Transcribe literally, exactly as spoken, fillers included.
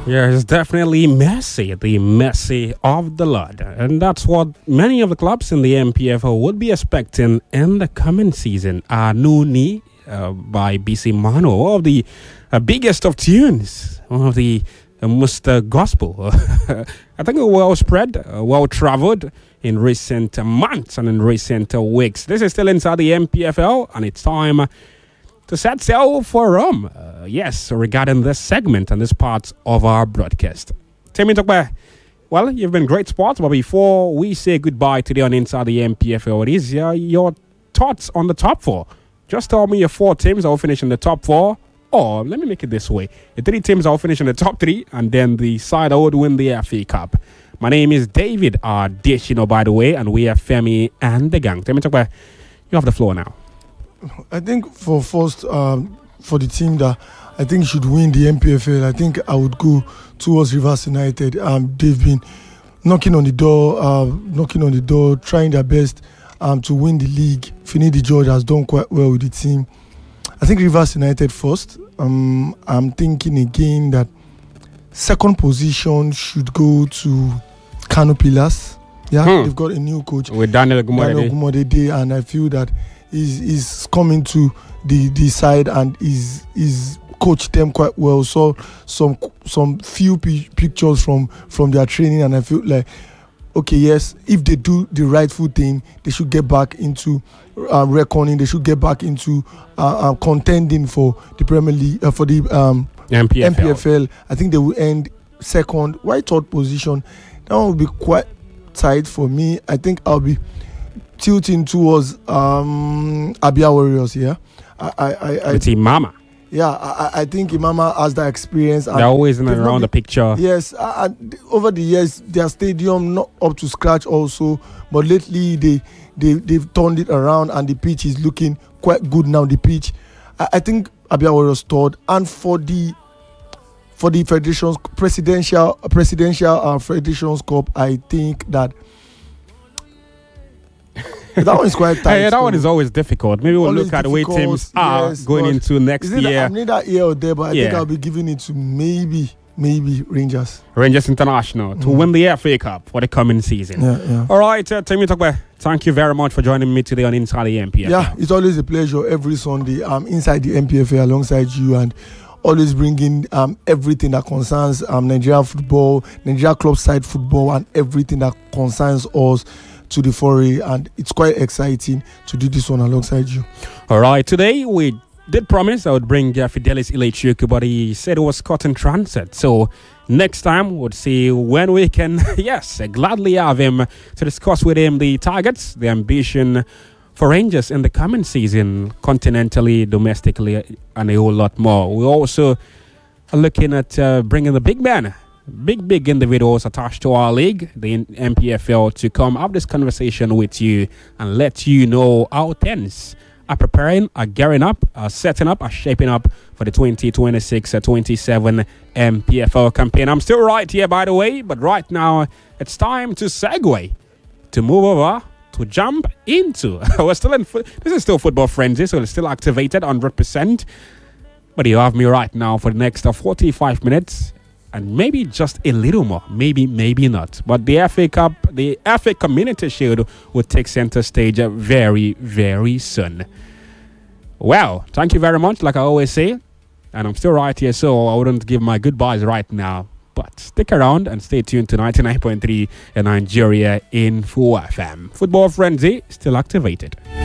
Yeah, it's definitely Messi, the Messi of the Lord. And that's what many of the clubs in the M P F L would be expecting in the coming season. Uh, Nuni uh, by B C Mano, one of the uh, biggest of tunes, one of the uh, most uh, gospel. I think well spread, uh, well traveled in recent months and in recent uh, weeks. This is still inside the M P F L, and it's time to set sail for Rome. Uh, yes, regarding this segment and this part of our broadcast. Timmy Tokwe, well, you've been great sports, but before we say goodbye today on Inside the M P F L, what is uh, your thoughts on the top four? Just tell me your four teams that will finish in the top four, or let me make it this way. The three teams that will finish in the top three, and then the side that would win the F A Cup. My name is David R. Deshino, by the way, and we are Femi and the gang. Timmy Tokwe, you have the floor now. I think for first, um, for the team that I think should win the M P F L, I think I would go towards Rivers United. Um, they've been knocking on the door, uh, knocking on the door, trying their best um, to win the league. Finidi George has done quite well with the team. I think Rivers United first. Um, I'm thinking again that second position should go to Kano Pillars. Yeah, hmm. They've got a new coach with Daniel Gumodede. Daniel Gumodede, and I feel that Is is coming to the, the side and is is coached them quite well. So some some few p- pictures from from their training, and I feel like okay, yes, if they do the rightful thing, they should get back into uh, reckoning. They should get back into uh, uh, contending for the Premier League uh, for the um, M P F L. M P F L. I think they will end second. Why third position? That one will be quite tight for me. I think I'll be tilting towards um, Abia Warriors here. I, I, I, it's Imama. Yeah, I, I think Imama has that experience. They're always in and around the picture. Yes, uh, over the years, their stadium not up to scratch also, but lately they, they, they've turned it around and the pitch is looking quite good now, the pitch. I, I think Abia Warriors third. And for the for the Federation's Presidential, Presidential uh, Federation's Cup, I think that that one is quite tight. Yeah, that one is always difficult. Maybe we'll look at the way teams are yes, going into next year. I'm neither here or there, but I yeah. think I'll be giving it to maybe, maybe Rangers. Rangers International mm. to win the F A Cup for the coming season. Yeah, yeah. All right, uh, Timmy Tokwe, thank you very much for joining me today on Inside the M P F L. Yeah, it's always a pleasure every Sunday. I'm inside the M P F L alongside you and always bringing um, everything that concerns um, Nigeria football, Nigeria club side football, and everything that concerns us to the foray, and it's quite exciting to do this one alongside you. All right, today we did promise I would bring uh, Fidelis Ilechukwu, but he said it was caught in transit. So next time we'll see when we can, yes, gladly have him to discuss with him the targets, the ambition for Rangers in the coming season, continentally, domestically, and a whole lot more. We also are looking at uh, bringing the big man, big, big individuals attached to our league, the M P F L, to come have this conversation with you and let you know how things are preparing, are gearing up, are setting up, are shaping up for the twenty twenty-six twenty-seven M P F L campaign. I'm still right here, by the way, but right now it's time to segue, to move over, to jump into. We're still in, fo- this is still Football Frenzy, so it's still activated one hundred percent. But you have me right now for the next uh, forty-five minutes. And maybe just a little more. Maybe, maybe not. But the F A Cup, the F A Community Shield will take center stage very, very soon. Well, thank you very much, like I always say. And I'm still right here, so I wouldn't give my goodbyes right now. But stick around and stay tuned to ninety-nine point three in Nigeria Info F M. Football Frenzy still activated.